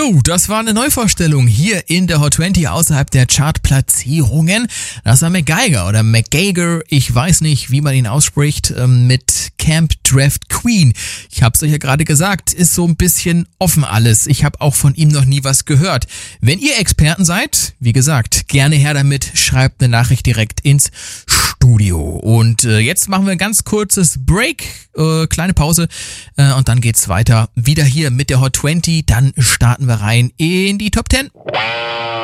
Jo, das war eine Neuvorstellung hier in der Hot 20 außerhalb der Chartplatzierungen. Das war McGeiger oder McGeiger, ich weiß nicht, wie man ihn ausspricht, mit Camp Draft Queen. Ich hab's euch ja gerade gesagt, ist so ein bisschen offen alles. Ich habe auch von ihm noch nie was gehört. Wenn ihr Experten seid, wie gesagt, gerne her damit, schreibt eine Nachricht direkt ins Studio. Und jetzt machen wir ein ganz kurzes Break, kleine Pause und dann geht's weiter wieder hier mit der Hot 20. Dann starten wir rein in die Top 10.